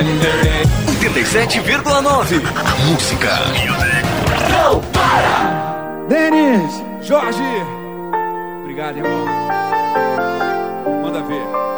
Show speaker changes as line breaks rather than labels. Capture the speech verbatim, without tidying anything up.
oitenta e sete vírgula nove. Música.
Não para!
Denis, Jorge, obrigado, irmão. Manda ver.